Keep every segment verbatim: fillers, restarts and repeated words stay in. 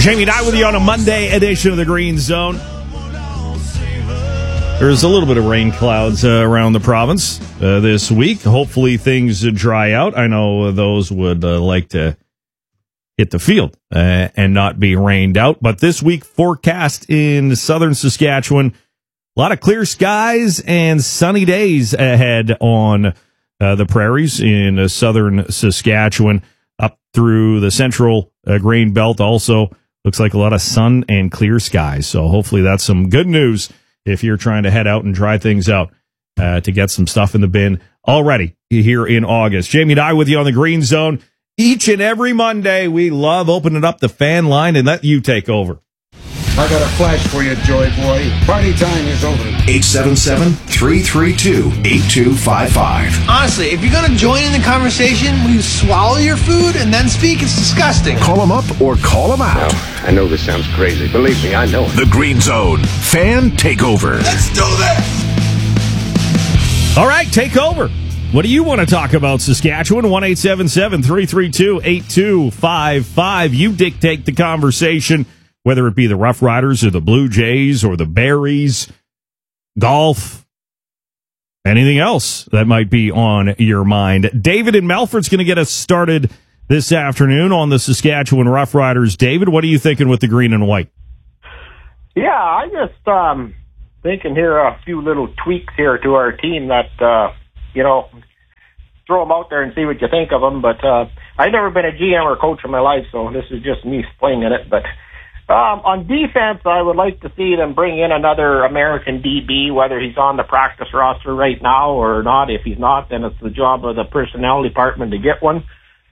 Jamie Nye with you on a Monday edition of the Green Zone. There's a little bit of rain clouds uh, around the province uh, this week. Hopefully things uh, dry out. I know those would uh, like to hit the field uh, and not be rained out. But this week forecast in southern Saskatchewan, a lot of clear skies and sunny days ahead on uh, the prairies in uh, southern Saskatchewan up through the central uh, grain belt. Also looks like a lot of sun and clear skies. So hopefully that's some good news if you're trying to head out and try things out uh, to get some stuff in the bin already here in August. Jamie Nye with you on the Green Zone. Each and every Monday, we love opening up the fan line and let you take over. I got a flash for you, Joy Boy. Party time is over. eight seven seven, three three two, eight two five five. Honestly, if you're going to join in the conversation, will you swallow your food and then speak? It's disgusting. Call them up or call them out. Now, I know this sounds crazy. Believe me, I know it. The Green Zone Fan Takeover. Let's do this! All right, take over. What do you want to talk about, Saskatchewan? one eight seven seven, three three two, eight two five five. You dictate the conversation, whether it be the Rough Riders or the Blue Jays or the Berries, golf, anything else that might be on your mind. David in Melford's going to get us started this afternoon on the Saskatchewan Rough Riders. David, what are you thinking with the green and white? Yeah, I just um thinking here a few little tweaks here to our team that, uh, you know, throw them out there and see what you think of them. But uh, I've never been a G M or coach in my life, so this is just me explaining it. But um, on defense, I would like to see them bring in another American D B, whether he's on the practice roster right now or not. If he's not, then it's the job of the personnel department to get one.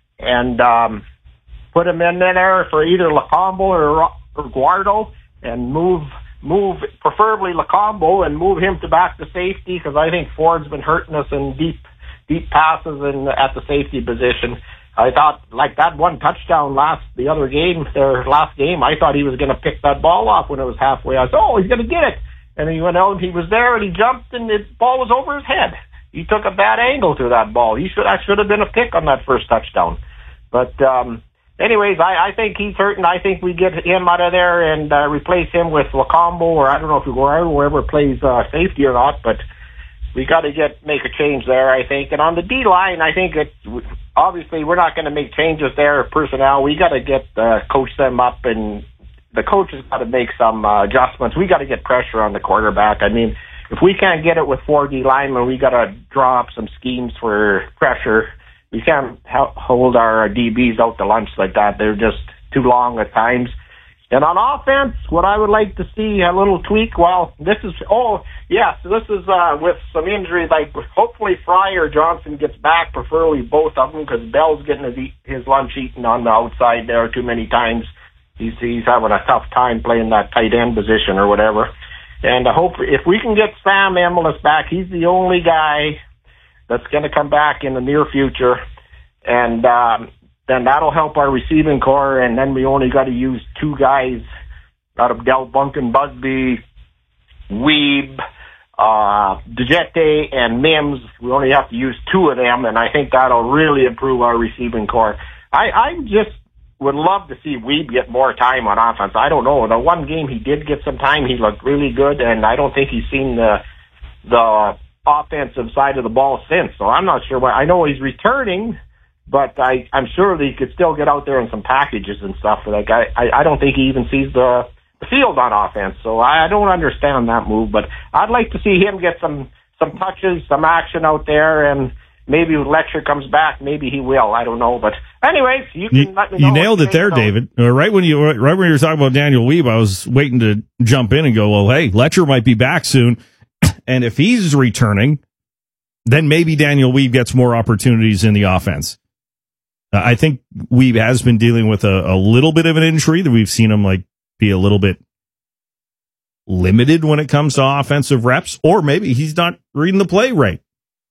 And um, put him in there for either Lacombe or, or Guardo and move move preferably Lacombe and move him to back to safety, because I think Ford's been hurting us in deep deep passes in at the safety position. I thought, like that one touchdown last the other game, their last game, I thought he was going to pick that ball off when it was halfway. I thought, oh, he's going to get it. And he went out and he was there and he jumped and the ball was over his head. He took a bad angle to that ball. He should, that should have been a pick on that first touchdown. But, um, anyways, I, I think he's hurting. I think we get him out of there and uh, replace him with Lacombe, or I don't know if whoever plays uh, safety or not, but we got to get make a change there, I think. And on the D line, I think it obviously we're not going to make changes there. Personnel, we got to get uh, coach them up, and the coach has got to make some uh, adjustments. We got to get pressure on the quarterback. I mean, if we can't get it with four D linemen, we got to draw up some schemes for pressure. We can't hold our D Bs out to lunch like that. They're just too long at times. And on offense, what I would like to see, a little tweak, well, this is, oh, yeah, so this is uh, with some injuries, like hopefully Fry or Johnson gets back, preferably both of them, because Bell's getting his, eat, his lunch eaten on the outside there too many times. He's, he's having a tough time playing that tight end position or whatever. And I hope if we can get Sam Emilus back, he's the only guy that's going to come back in the near future. And, um, then that'll help our receiving core, and then we only got to use two guys out of Del Bunkin, Busby, Weeb, uh, DeJete, and Mims. We only have to use two of them, and I think that'll really improve our receiving core. I, I just would love to see Weeb get more time on offense. I don't know. The one game he did get some time, he looked really good, and I don't think he's seen the the offensive side of the ball since, so I'm not sure why. I know he's returning, but I, I'm sure that he could still get out there in some packages and stuff. Like I, I, I don't think he even sees the, the field on offense. So I, I don't understand that move. But I'd like to see him get some some touches, some action out there, and maybe when Letcher comes back, maybe he will. I don't know. But anyways, you can you, let me know. You nailed it there, David. Uh, right when you right when you were talking about Daniel Weeb, I was waiting to jump in and go, well, hey, Letcher might be back soon, and if he's returning, then maybe Daniel Weeb gets more opportunities in the offense. Uh, I think Weeb has been dealing with a, a little bit of an injury that we've seen him like be a little bit limited when it comes to offensive reps, or maybe he's not reading the play right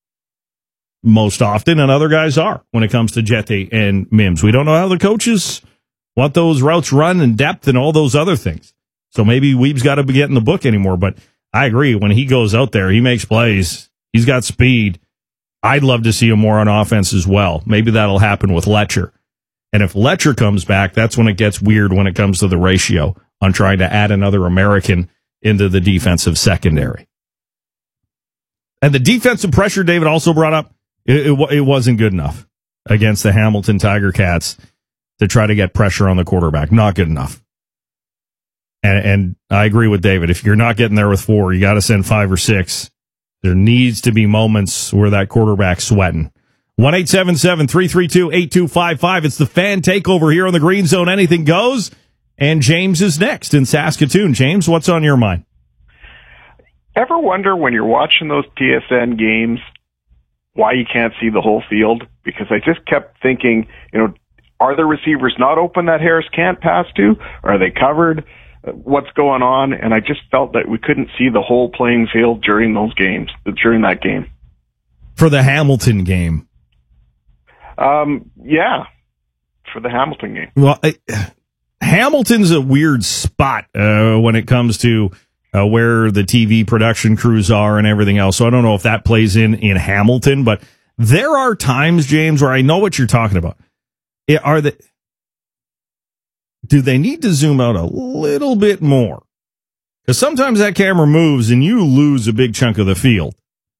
most often, and other guys are when it comes to Jete and Mims. We don't know how the coaches want those routes run and depth and all those other things. So maybe Weeb's got to be getting the book anymore, but I agree. When he goes out there, he makes plays. He's got speed. I'd love to see him more on offense as well. Maybe that'll happen with Letcher. And if Letcher comes back, that's when it gets weird when it comes to the ratio on trying to add another American into the defensive secondary. And the defensive pressure David also brought up, it, it, it wasn't good enough against the Hamilton Tiger Cats to try to get pressure on the quarterback. Not good enough. And, and I agree with David. If you're not getting there with four, you got to send five or six. There needs to be moments where that quarterback's sweating. one eight seven seven, three three two, eight two five five. It's the Fan Takeover here on the Green Zone. Anything goes. And James is next in Saskatoon. James, what's on your mind? Ever wonder when you're watching those T S N games why you can't see the whole field? Because I just kept thinking, you know, are the receivers not open that Harris can't pass to? Are they covered? What's going on? And I just felt that we couldn't see the whole playing field during those games, during that game. For the Hamilton game? Um, yeah, for the Hamilton game. Well, I, Hamilton's a weird spot uh, when it comes to uh, where the T V production crews are and everything else. So I don't know if that plays in in Hamilton, but there are times, James, where I know what you're talking about. It, are the do they need to zoom out a little bit more? Because sometimes that camera moves and you lose a big chunk of the field.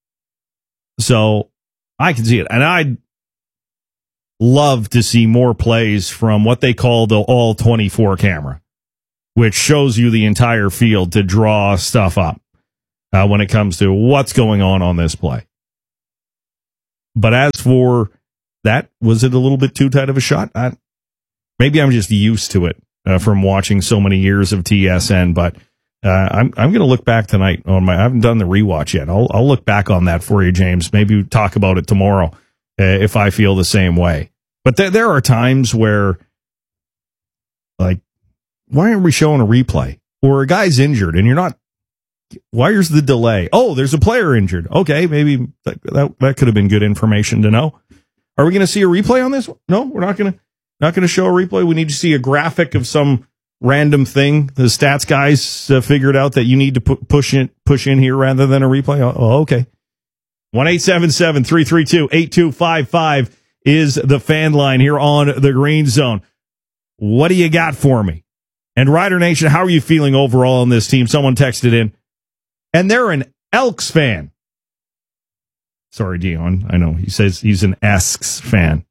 So I can see it, and I'd love to see more plays from what they call the all twenty-four camera, which shows you the entire field to draw stuff up uh, when it comes to what's going on on this play. But as for that, was it a little bit too tight of a shot? I, maybe I'm just used to it uh, from watching so many years of T S N, but uh, I'm I'm going to look back tonight on my. I haven't done the rewatch yet. I'll I'll look back on that for you, James. Maybe talk about it tomorrow uh, if I feel the same way. But there there are times where, like, why aren't we showing a replay? Or a guy's injured and you're not. Where's the delay? Oh, there's a player injured. Okay, maybe that that, that could have been good information to know. Are we going to see a replay on this one? No, we're not going to not going to show a replay. We need to see a graphic of some random thing the stats guys uh, figured out that you need to pu- push in push in here rather than a replay. Oh, oh okay. one eight seven seven, three three two, eight two five five is the fan line here on the Green Zone. What do you got for me? And Rider Nation, how are you feeling overall on this team? Someone texted in, and they're an Elks fan. Sorry, Dion. I know he says he's an Esks fan.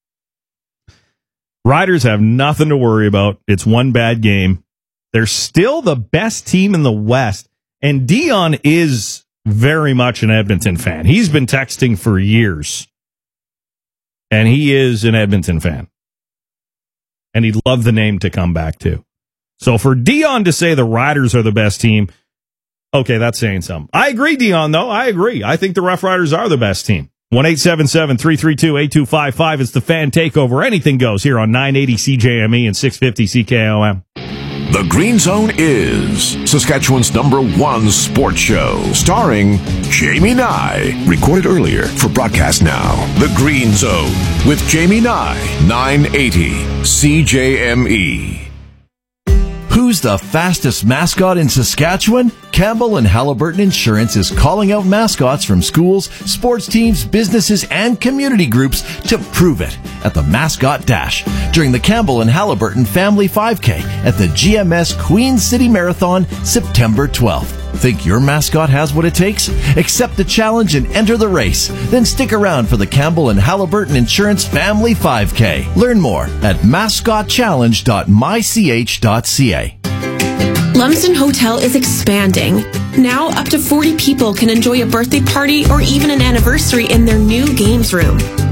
Riders have nothing to worry about. It's one bad game. They're still the best team in the West. And Dion is very much an Edmonton fan. He's been texting for years. And he is an Edmonton fan. And he'd love the name to come back to. So for Dion to say the Riders are the best team, okay, that's saying something. I agree, Dion, though. I agree. I think the Rough Riders are the best team. one eight seven seven, three three two, eight two five five. It's the Fan Takeover. Anything goes here on nine eighty C J M E and six fifty C K O M. The Green Zone is Saskatchewan's number one sports show, starring Jamie Nye. Recorded earlier for broadcast now. The Green Zone with Jamie Nye, nine eighty C J M E. Who's the fastest mascot in Saskatchewan? Campbell and Halliburton Insurance is calling out mascots from schools, sports teams, businesses, and community groups to prove it at the Mascot Dash during the Campbell and Halliburton Family five K at the G M S Queen City Marathon, September twelfth. Think your mascot has what it takes? Accept the challenge and enter the race. Then stick around for the Campbell and Halliburton Insurance Family five K. Learn more at mascot challenge dot my c h dot c a. Lumsden Hotel is expanding. Now, up to forty people can enjoy a birthday party or even an anniversary in their new games room.